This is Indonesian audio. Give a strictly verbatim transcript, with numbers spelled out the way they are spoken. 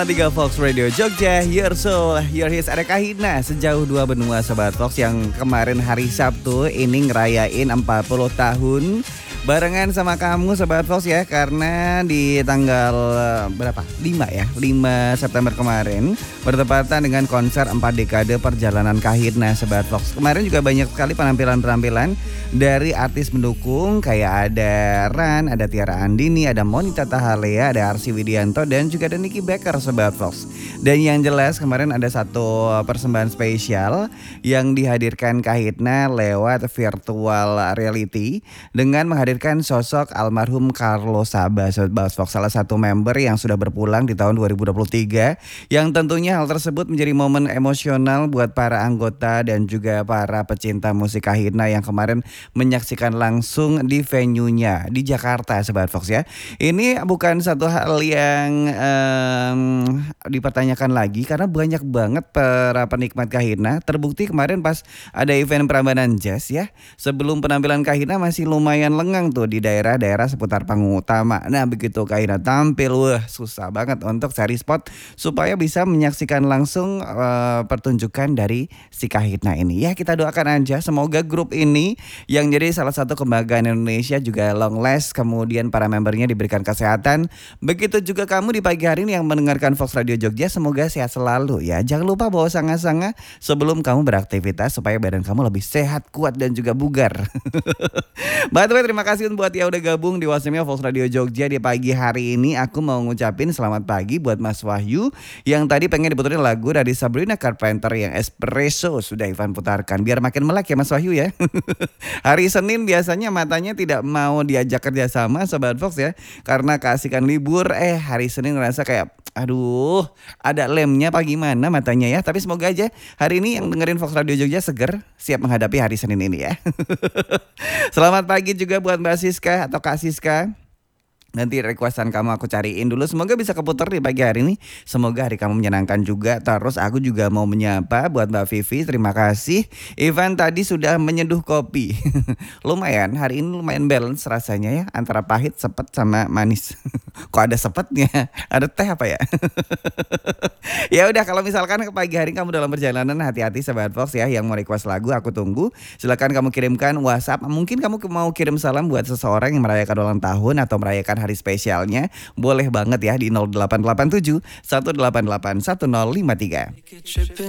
Tiga Fox Radio Jogja, Your Soul, Your Hits. Ada Kahitna sejauh dua benua Sobat Fox yang kemarin hari Sabtu ini ngerayain empat puluh tahun barengan sama kamu Sobat Fox ya. Karena di tanggal berapa? lima ya, lima September kemarin bertepatan dengan konser empat dekade perjalanan Kahitna Sobat Fox. Kemarin juga banyak sekali penampilan-penampilan dari artis pendukung kayak ada Ran, ada Tiara Andini, ada Monita Tahalea, ada Arsy Widianto dan juga ada Nicky Becker Sobat Fox. Dan yang jelas kemarin ada satu persembahan spesial yang dihadirkan Kahitna lewat virtual reality dengan menghadirkan sosok almarhum Carlos Saba Sobat Fox, salah satu member yang sudah berpulang di tahun dua ribu dua puluh tiga, yang tentunya hal tersebut menjadi momen emosional buat para anggota dan juga para pecinta musik Kahitna yang kemarin menyaksikan langsung di venue-nya di Jakarta Sobat Fox ya. Ini bukan satu hal yang um, dipertanyakan lagi karena banyak banget para penikmat Kahitna. Terbukti kemarin pas ada event Prambanan Jazz ya, sebelum penampilan Kahitna masih lumayan lengang tuh di daerah-daerah seputar panggung utama. Nah begitu Kahitna tampil, wah susah banget untuk cari spot supaya bisa menyaksikan langsung uh, pertunjukan dari si Kahitna ini. Ya kita doakan aja semoga grup ini yang jadi salah satu kebanggaan Indonesia juga long last, kemudian para membernya diberikan kesehatan. Begitu juga kamu di pagi hari ini yang mendengarkan Fox Radio Jogja, semoga sehat selalu ya. Jangan lupa bawa sanga-sanga sebelum kamu beraktivitas supaya badan kamu lebih sehat, kuat dan juga bugar. By the way, terima kasih buat yang udah gabung di WhatsApp-nya Fox Radio Jogja di pagi hari ini. Aku mau ngucapin selamat pagi buat Mas Wahyu yang tadi pengen diputerin lagu dari Sabrina Carpenter yang Espresso, sudah Ivan putarkan biar makin melek ya Mas Wahyu ya. Hari Senin biasanya matanya tidak mau diajak kerja sama Sobat Fox ya, karena keasikan libur. Eh hari Senin ngerasa kayak aduh ada lemnya apa gimana matanya ya. Tapi semoga aja hari ini yang dengerin Fox Radio Jogja seger, siap menghadapi hari Senin ini ya. Selamat pagi juga buat Mbak Siska atau Kak Siska. Nanti requestan kamu aku cariin dulu. Semoga bisa keputar di pagi hari ini. Semoga hari kamu menyenangkan juga. Terus aku juga mau menyapa buat Mbak Vivi. Terima kasih. Ivan tadi sudah menyeduh kopi. Lumayan, hari ini lumayan balance rasanya ya. Antara pahit, sepet sama manis. Kok ada sepetnya? Ada teh apa ya? Ya udah, kalau misalkan ke pagi hari kamu dalam perjalanan, hati-hati Sobat Fox ya. Yang mau request lagu aku tunggu. Silakan kamu kirimkan WhatsApp. Mungkin kamu mau kirim salam buat seseorang yang merayakan ulang tahun atau merayakan hari spesialnya, boleh banget ya di nol delapan delapan tujuh satu delapan delapan satu nol lima tiga.